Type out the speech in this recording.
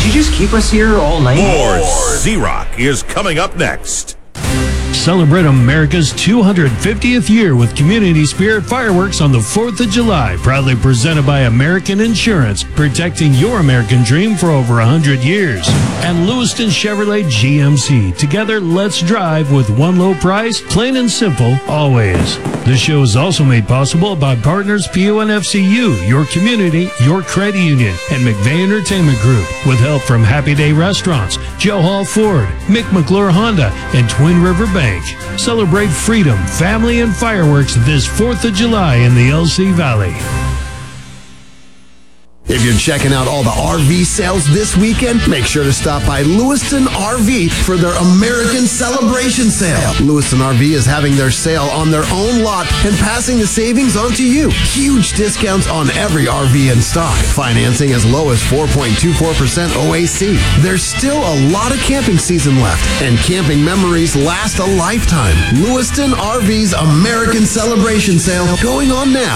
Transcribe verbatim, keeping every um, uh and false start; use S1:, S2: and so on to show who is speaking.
S1: Did you just keep us here all night?
S2: More Z-Rock is coming up next.
S3: Celebrate America's two hundred fiftieth year with Community Spirit Fireworks on the fourth of July. Proudly presented by American Insurance, protecting your American dream for over one hundred years. And Lewiston Chevrolet G M C. Together, let's drive with one low price, plain and simple, always. This show is also made possible by partners P O N F C U, your community, your credit union, and McVeigh Entertainment Group, with help from Happy Day Restaurants, Joe Hall Ford, Mick McClure Honda, and Twin River Bank. Celebrate freedom, family, and fireworks this fourth of July in the L C Valley.
S4: If you're checking out all the R V sales this weekend, make sure to stop by Lewiston R V for their American Celebration Sale. Lewiston R V is having their sale on their own lot and passing the savings on to you. Huge discounts on every R V in stock. Financing as low as four point two four percent O A C. There's still a lot of camping season left, and camping memories last a lifetime. Lewiston R V's American Celebration Sale going on now.